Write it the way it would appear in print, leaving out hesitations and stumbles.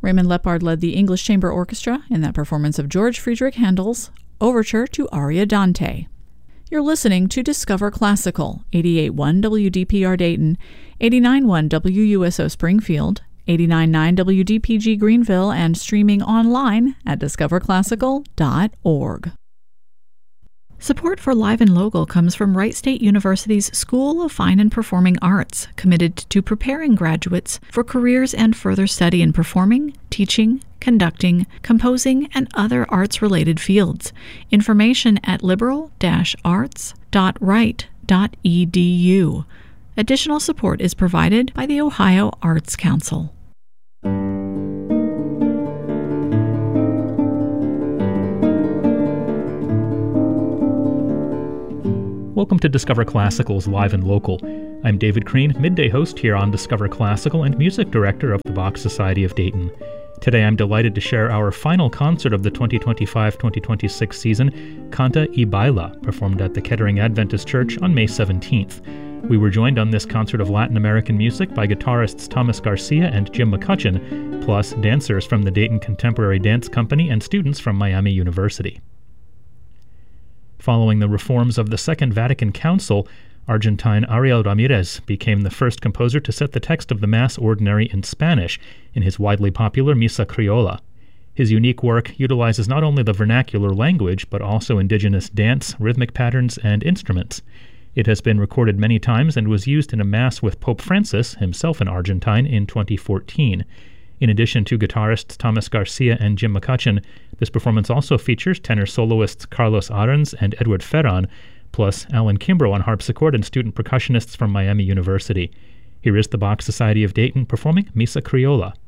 Raymond Lepard led the English Chamber Orchestra in that performance of George Friedrich Handel's Overture to Ariadante. You're listening to Discover Classical, 88.1 WDPR Dayton, 89.1 WUSO Springfield, 89.9 WDPG Greenville, and streaming online at discoverclassical.org. Support for Live and Local comes from Wright State University's School of Fine and Performing Arts, committed to preparing graduates for careers and further study in performing, teaching, conducting, composing, and other arts-related fields. Information at liberal-arts.wright.edu. Additional support is provided by the Ohio Arts Council. Welcome to Discover Classical's Live and Local. I'm David Crean, midday host here on Discover Classical and music director of the Bach Society of Dayton. Today I'm delighted to share our final concert of the 2025-2026 season, Canta y Baila, performed at the Kettering Adventist Church on May 17th. We were joined on this concert of Latin American music by guitarists Thomas Garcia and Jim McCutcheon, plus dancers from the Dayton Contemporary Dance Company and students from Miami University. Following the reforms of the Second Vatican Council, Argentine Ariel Ramirez became the first composer to set the text of the Mass Ordinary in Spanish in his widely popular Misa Criolla. His unique work utilizes not only the vernacular language, but also indigenous dance, rhythmic patterns, and instruments. It has been recorded many times and was used in a Mass with Pope Francis, himself an Argentine, in 2014. In addition to guitarists Thomas Garcia and Jim McCutcheon, this performance also features tenor soloists Carlos Arens and Edward Ferran, plus Alan Kimbrough on harpsichord and student percussionists from Miami University. Here is the Bach Society of Dayton performing Misa Criolla.